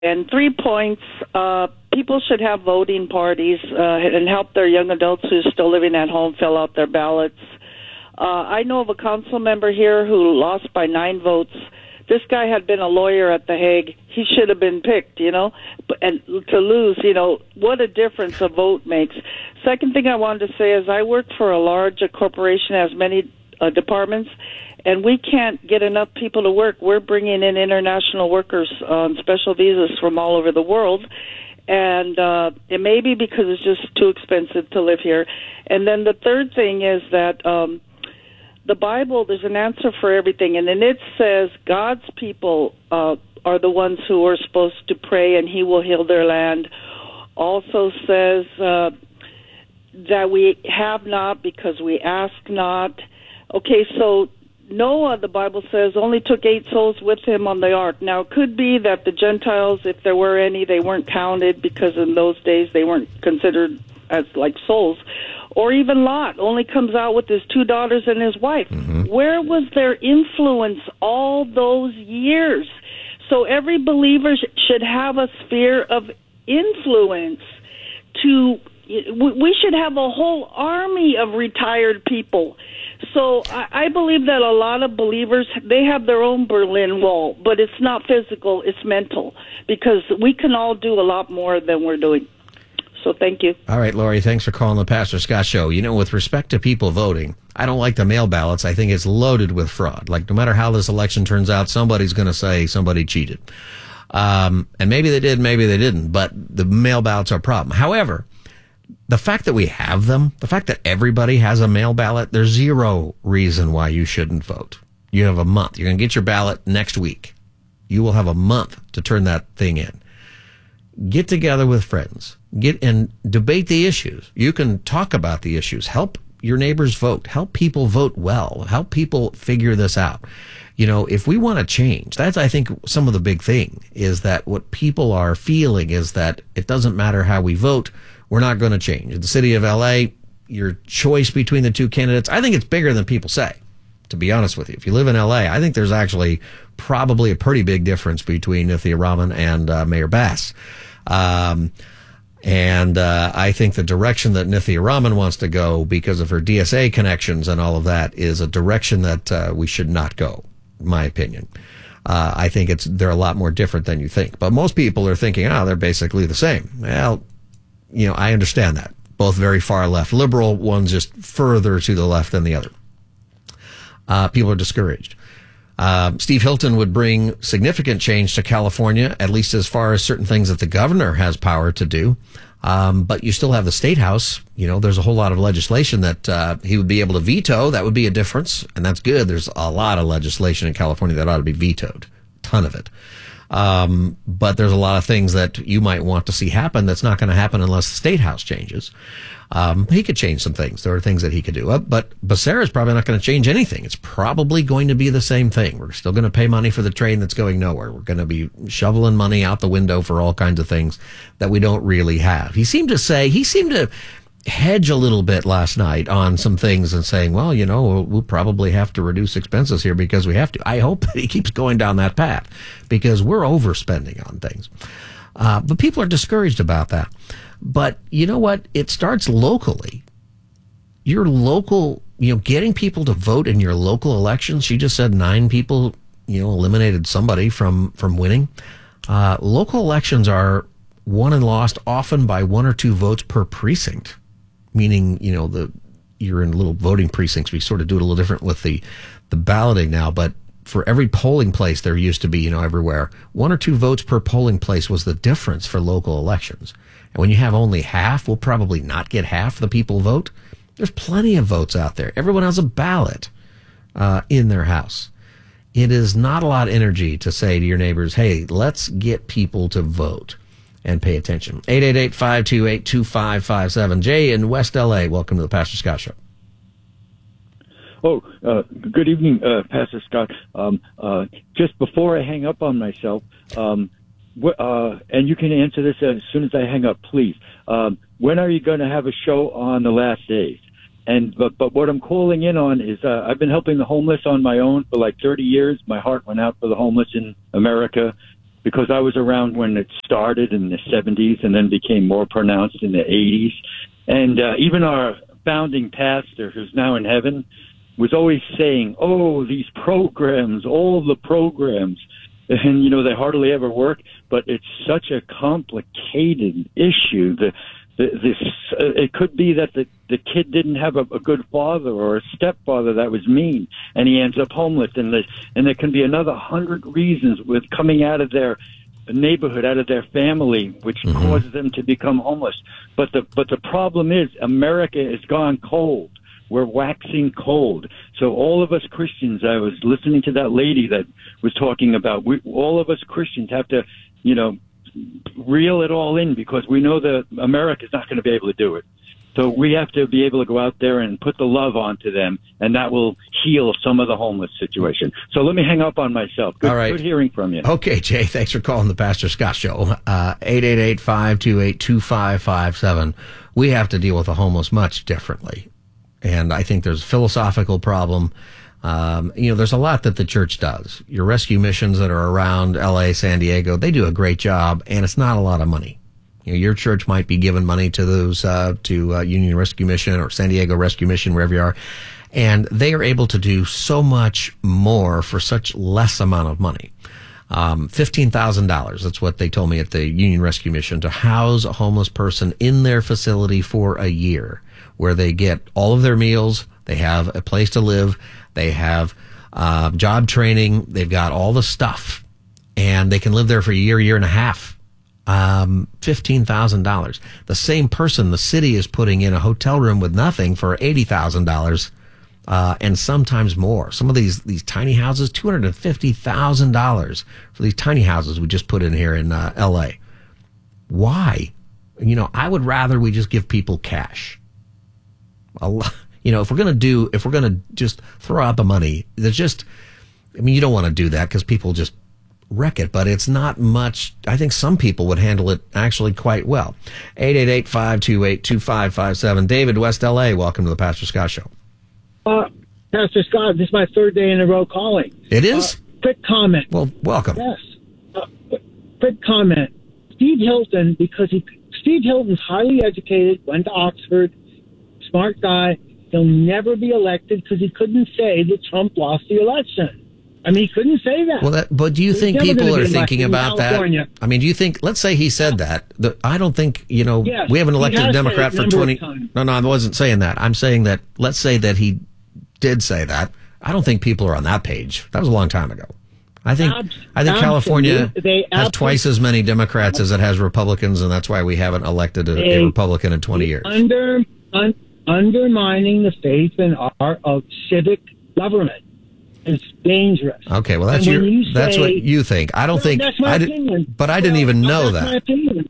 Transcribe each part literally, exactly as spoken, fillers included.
And three points, uh, people should have voting parties uh, and help their young adults who are still living at home fill out their ballots. Uh, I know of a council member here who lost by nine votes. This guy had been a lawyer at The Hague. He should have been picked, you know, and to lose, you know, what a difference a vote makes. Second thing I wanted to say is I work for a large corporation, has many uh, departments, and we can't get enough people to work. We're bringing in international workers on special visas from all over the world, and uh, it may be because it's just too expensive to live here. And then the third thing is that um, the Bible, there's an answer for everything, and then it says God's people uh, are the ones who are supposed to pray, and He will heal their land. Also says uh, that we have not because we ask not. Okay, so Noah, the Bible says, only took eight souls with him on the ark. Now, it could be that the Gentiles, if there were any, they weren't counted because in those days they weren't considered as like souls. Or even Lot only comes out with his two daughters and his wife. Mm-hmm. Where was their influence all those years? So every believer sh- should have a sphere of influence to... We should have a whole army of retired people. So I believe that a lot of believers, they have their own Berlin Wall, but it's not physical, it's mental, because we can all do a lot more than we're doing. So thank you. All right, Lori, thanks for calling the Pastor Scott Show. You know, with respect to people voting, I don't like the mail ballots. I think it's loaded with fraud. Like, no matter how this election turns out, somebody's going to say somebody cheated. Um, and maybe they did, maybe they didn't, but the mail ballots are a problem. However, the fact that we have them, the fact that everybody has a mail ballot, there's zero reason why you shouldn't vote. You have a month. You're going to get your ballot next week. You will have a month to turn that thing in. Get together with friends. Get and debate the issues. You can talk about the issues. Help your neighbors vote. Help people vote well. Help people figure this out. You know, if we want to change, that's, I think, some of the big thing is that what people are feeling is that it doesn't matter how we vote. We're not going to change. In the city of L A, your choice between the two candidates, I think it's bigger than people say, to be honest with you. If you live in L A, I think there's actually probably a pretty big difference between Nithya Raman and uh, Mayor Bass. Um, and uh, I think the direction that Nithya Raman wants to go because of her D S A connections and all of that is a direction that uh, we should not go, in my opinion. Uh, I think it's they're a lot more different than you think. But most people are thinking, oh, they're basically the same. Well, you know, I understand that. Both very far left liberal, one's just further to the left than the other. Uh, people are discouraged. Uh, Steve Hilton would bring significant change to California, at least as far as certain things that the governor has power to do. Um, but you still have the state house. You know, there's a whole lot of legislation that uh, he would be able to veto. That would be a difference, and that's good. There's a lot of legislation in California that ought to be vetoed, a ton of it. Um, but there's a lot of things that you might want to see happen that's not going to happen unless the state house changes. Um, he could change some things. There are things that he could do. Uh, but Becerra is probably not going to change anything. It's probably going to be the same thing. We're still going to pay money for the train that's going nowhere. We're going to be shoveling money out the window for all kinds of things that we don't really have. He seemed to say, he seemed to hedge a little bit last night on some things and saying, well, you know, we'll, we'll probably have to reduce expenses here because we have to. I hope that he keeps going down that path because we're overspending on things. Uh, but people are discouraged about that. But you know what? It starts locally. Your local, you know, getting people to vote in your local elections. She just said nine people, you know, eliminated somebody from, from winning. Uh, local elections are won and lost often by one or two votes per precinct. Meaning, you know, the you're in little voting precincts. We sort of do it a little different with the, the balloting now, but for every polling place there used to be, you know, everywhere, one or two votes per polling place was the difference for local elections. And when you have only half, we'll probably not get half the people vote. There's plenty of votes out there. Everyone has a ballot uh, in their house. It is not a lot of energy to say to your neighbors, hey, let's get people to vote. And pay attention. eight eight eight, five two eight, two five five seven. Jay in West L A, welcome to the Pastor Scott Show. Oh, uh, good evening, uh, Pastor Scott. Um, uh, just before I hang up on myself, um, wh- uh, and you can answer this as soon as I hang up, please. Um, when are you going to have a show on the last days? And but, but what I'm calling in on is uh, I've been helping the homeless on my own for like thirty years. My heart went out for the homeless in America. because I was around when it started in the seventies and then became more pronounced in the eighties. And uh, even our founding pastor, who's now in heaven, was always saying, oh, these programs, all the programs. And, you know, they hardly ever work, but it's such a complicated issue. The, the, this, uh, it could be that the, the kid didn't have a, a good father or a stepfather that was mean, and he ends up homeless. And, the, and there can be another hundred reasons with coming out of their neighborhood, out of their family, which mm-hmm. causes them to become homeless. But the, but the problem is America has gone cold. We're waxing cold. So all of us Christians, I was listening to that lady that was talking about, we, all of us Christians have to, you know, reel it all in, because we know that America's not going to be able to do it. So we have to be able to go out there and put the love onto them, and that will heal some of the homeless situation. So let me hang up on myself. Good, all right. Good hearing from you. Okay, Jay, thanks for calling the Pastor Scott Show. Uh, eight eight eight, five two eight, two five five seven. We have to deal with the homeless much differently. And I think there's a philosophical problem. Um, you know, there's a lot that the church does. Your rescue missions that are around L A, San Diego, they do a great job, and it's not a lot of money. You know, your church might be giving money to those, uh, to uh, Union Rescue Mission or San Diego Rescue Mission, wherever you are, and they are able to do so much more for such less amount of money. Um, fifteen thousand dollars, that's what they told me at the Union Rescue Mission, to house a homeless person in their facility for a year, where they get all of their meals, they have a place to live, they have uh, job training, they've got all the stuff, and they can live there for a year, year and a half. Um, fifteen thousand dollars. The same person, the city is putting in a hotel room with nothing for eighty thousand dollars, uh, and sometimes more. Some of these, these tiny houses, two hundred fifty thousand dollars for these tiny houses we just put in here in uh, L A. Why? You know, I would rather we just give people cash. A lot, you know, if we're going to do, if we're going to just throw out the money, there's just, I mean, you don't want to do that because people just wreck it, but it's not much. I think some people would handle it actually quite well. eight eight eight, five two eight, two five five seven. David, West L A, welcome to the Pastor Scott Show. Uh, Pastor Scott, this is my third day in a row calling. It is? Uh, quick comment. Well, welcome. Yes. Uh, quick comment. Steve Hilton, because he, Steve Hilton's highly educated, went to Oxford, smart guy. He'll never be elected because he couldn't say that Trump lost the election. I mean, he couldn't say that. Well, that, but do you He's think people are thinking about that? California. I mean, do you think, let's say he said that. The, I don't think, you know, yes, we haven't elected a Democrat for twenty. No, no, I wasn't saying that. I'm saying that, let's say that he did say that. I don't think people are on that page. That was a long time ago. I think, Abs- I think California they has abs- twice as many Democrats as it has Republicans, and that's why we haven't elected a, a Republican in twenty years. Under, un, undermining the faith and art of civic government. It's dangerous. Okay, well that's your you say, that's what you think. I don't well, think that's my I opinion. Did, but I didn't well, even know that's that. My opinion.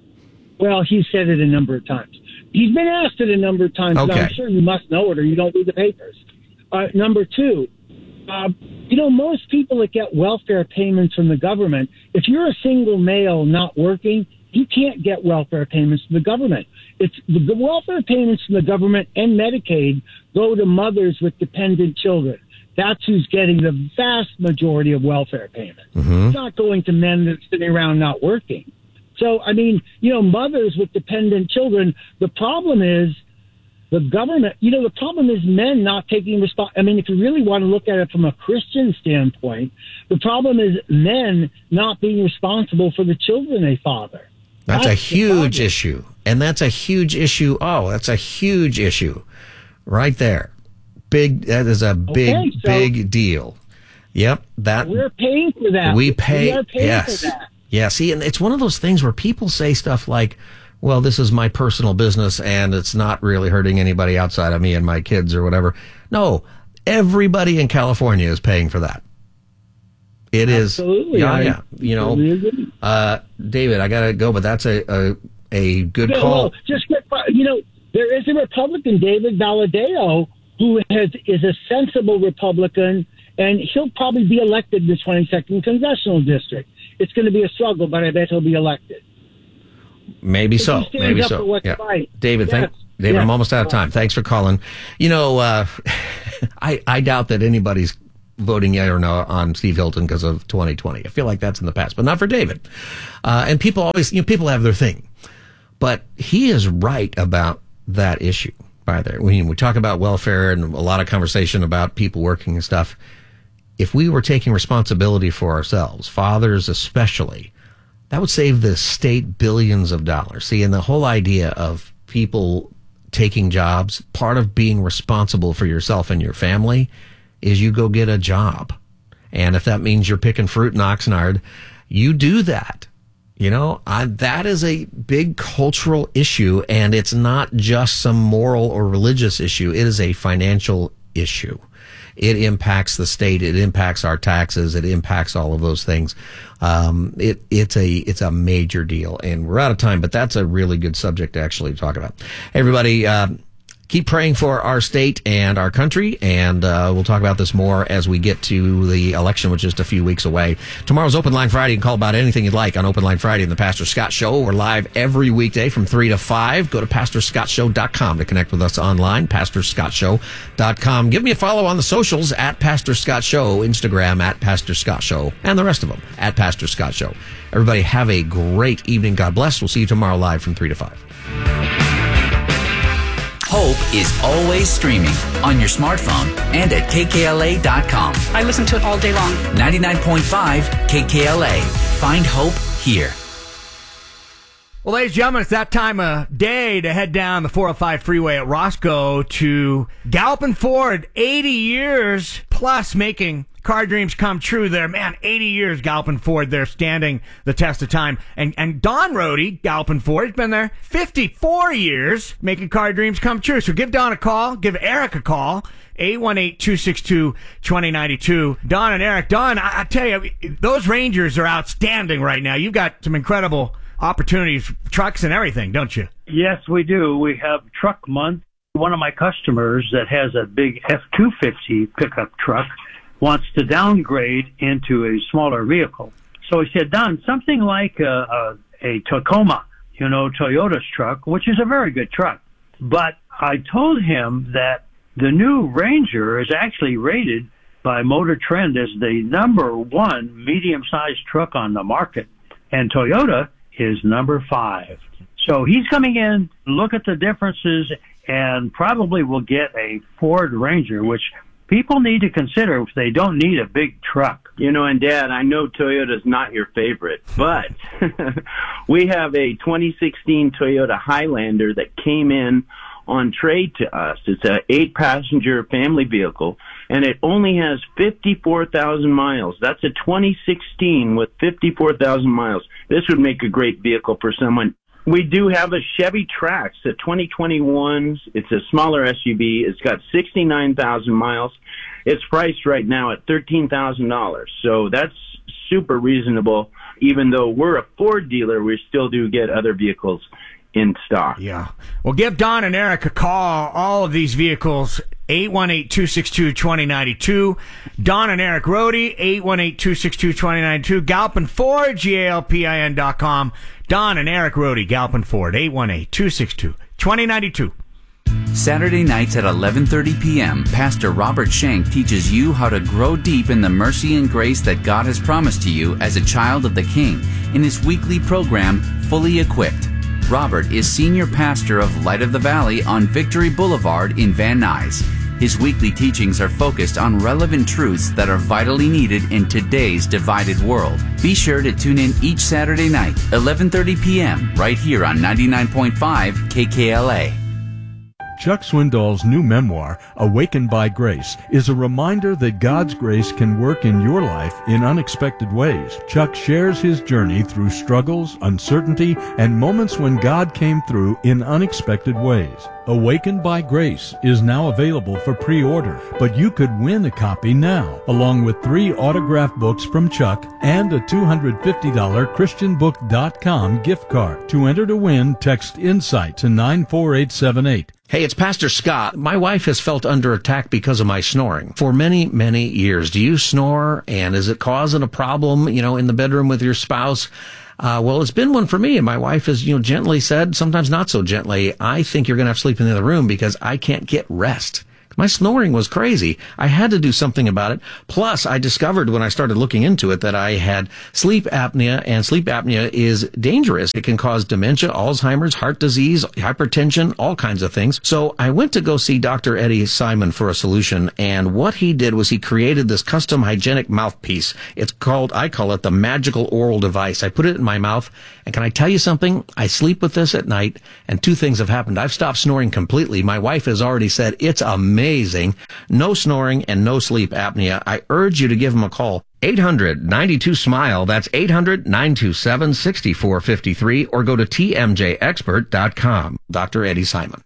Well, he said it a number of times. He's been asked it a number of times. Okay. I'm sure you must know it, or you don't read the papers. Uh, number two, uh, you know, most people that get welfare payments from the government, if you're a single male not working, you can't get welfare payments from the government. It's the, the welfare payments from the government and Medicaid go to mothers with dependent children. That's who's getting the vast majority of welfare payments. Mm-hmm. It's not going to men that are sitting around not working. So, I mean, you know, mothers with dependent children, the problem is the government, you know, the problem is men not taking response. I mean, if you really want to look at it from a Christian standpoint, the problem is men not being responsible for the children they father. That's, that's a huge issue. And that's a huge issue. Oh, that's a huge issue right there. Big, that is a big, okay, so big deal. Yep. That we're paying for that. We pay. We are paying yes. for that. Yeah. See, and it's one of those things where people say stuff like, well, this is my personal business and it's not really hurting anybody outside of me and my kids or whatever. No, everybody in California is paying for that. It Absolutely. is. Yeah. I yeah. You know, uh, David, I got to go, but that's a, a, a good yeah, call. Well, just, you know, there is a Republican, David Valadao, who has, is a sensible Republican, and he'll probably be elected in the twenty-second Congressional District. It's going to be a struggle, but I bet he'll be elected. Maybe so. Maybe so. Yeah. Right. David, yes. thank, David, yes. I'm almost out of time. Thanks for calling. You know, uh, I, I doubt that anybody's voting yet or no on Steve Hilton because of twenty twenty. I feel like that's in the past, but not for David. Uh, and people always, you know, people have their thing. But he is right about that issue. By there, when we talk about welfare and a lot of conversation about people working and stuff, if we were taking responsibility for ourselves, fathers especially, that would save the state billions of dollars. See, and the whole idea of people taking jobs, part of being responsible for yourself and your family is you go get a job. And if that means you're picking fruit in Oxnard, you do that. You know, I, that is a big cultural issue, and it's not just some moral or religious issue. It is a financial issue. It impacts the state. It impacts our taxes. It impacts all of those things. Um, it, it's a, it's a major deal, and we're out of time, but that's a really good subject to actually talk about. Everybody, uh, keep praying for our state and our country, and uh, we'll talk about this more as we get to the election, which is just a few weeks away. Tomorrow's Open Line Friday. You can call about anything you'd like on Open Line Friday in the Pastor Scott Show. We're live every weekday from three to five. Go to pastor scott show dot com to connect with us online, pastor scott show dot com. Give me a follow on the socials at Pastor Scott Show, Instagram at Pastor Scott Show, and the rest of them at Pastor Scott Show. Everybody have a great evening. God bless. We'll see you tomorrow live from three to five. Hope is always streaming on your smartphone and at K K L A dot com. I listen to it all day long. ninety-nine point five K K L A. Find hope here. Well, ladies and gentlemen, it's that time of day to head down the four oh five freeway at Roscoe to Galpin Ford. eighty years plus making car dreams come true there. Man, eighty years, Galpin Ford, they're standing the test of time. And and Don Rohde, Galpin Ford, has been there fifty-four years making car dreams come true. So give Don a call, give Eric a call, eight one eight, two six two, two oh nine two. Don and Eric. Don, I, I tell you, those Rangers are outstanding right now. You've got some incredible opportunities, trucks and everything, don't you? Yes, we do. We have Truck Month. One of my customers that has a big F two fifty pickup truck wants to downgrade into a smaller vehicle. So he said, Don, something like a, a, a Tacoma, you know, Toyota's truck, which is a very good truck. But I told him that the new Ranger is actually rated by Motor Trend as the number one medium-sized truck on the market, and Toyota is number five. So he's coming in, look at the differences, and probably will get a Ford Ranger, which people need to consider if they don't need a big truck. You know, and Dad, I know Toyota's not your favorite, but we have a twenty sixteen Toyota Highlander that came in on trade to us. It's a eight-passenger family vehicle, and it only has fifty-four thousand miles. That's a twenty sixteen with fifty-four thousand miles. This would make a great vehicle for someone. We do have a Chevy Trax, a twenty twenty-one. It's a smaller S U V. It's got sixty-nine thousand miles. It's priced right now at thirteen thousand dollars. So that's super reasonable. Even though we're a Ford dealer, we still do get other vehicles in stock. Yeah. Well, give Don and Eric a call. All of these vehicles, eight one eight, two six two, two oh nine two. Don and Eric Rohde, eight one eight, two six two, two oh nine two. Galpin Ford, G A L P I N dot com. Don and Eric Rohde, Galpin Ford, eight one eight, two six two, two oh nine two. Saturday nights at eleven thirty p.m., Pastor Robert Shank teaches you how to grow deep in the mercy and grace that God has promised to you as a child of the King in his weekly program, Fully Equipped. Robert is senior pastor of Light of the Valley on Victory Boulevard in Van Nuys. His weekly teachings are focused on relevant truths that are vitally needed in today's divided world. Be sure to tune in each Saturday night, eleven thirty p.m., right here on ninety-nine point five K K L A. Chuck Swindoll's new memoir, Awakened by Grace, is a reminder that God's grace can work in your life in unexpected ways. Chuck shares his journey through struggles, uncertainty, and moments when God came through in unexpected ways. Awakened by Grace is now available for pre-order, but you could win a copy now, along with three autographed books from Chuck and a two hundred fifty dollars Christian book dot com gift card. To enter to win, text INSIGHT to nine four eight seven eight. Hey, it's Pastor Scott. My wife has felt under attack because of my snoring for many, many years. Do you snore? And is it causing a problem, you know, in the bedroom with your spouse? Uh, well, it's been one for me. And my wife has, you know, gently said, sometimes not so gently, I think you're going to have to sleep in the other room because I can't get rest. My snoring was crazy. I had to do something about it. Plus, I discovered when I started looking into it that I had sleep apnea, and sleep apnea is dangerous. It can cause dementia, Alzheimer's, heart disease, hypertension, all kinds of things. So I went to go see Doctor Eddie Simon for a solution, and what he did was he created this custom hygienic mouthpiece. It's called, I call it the magical oral device. I put it in my mouth, and can I tell you something? I sleep with this at night, and two things have happened. I've stopped snoring completely. My wife has already said it's amazing. Amazing. No snoring and no sleep apnea. I urge you to give him a call. eight hundred nine two SMILE. That's eight hundred nine two seven six four five three, or go to T M J expert dot com. Doctor Eddie Simon.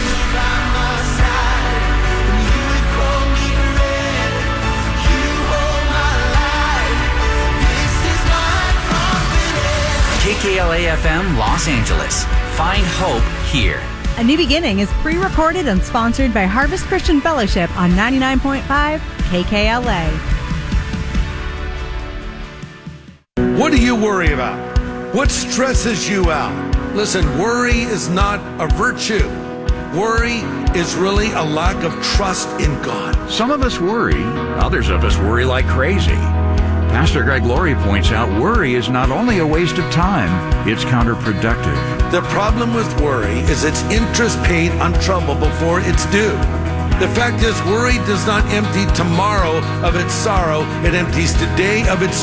K K L A F M Los Angeles. Find hope here. A New Beginning is pre-recorded and sponsored by Harvest Christian Fellowship on ninety-nine point five K K L A. What do you worry about? What stresses you out? Listen, worry is not a virtue. Worry is really a lack of trust in God. Some of us worry, others of us worry like crazy. Pastor Greg Laurie points out worry is not only a waste of time, it's counterproductive. The problem with worry is it's interest paid on trouble before it's due. The fact is, worry does not empty tomorrow of its sorrow, it empties today of its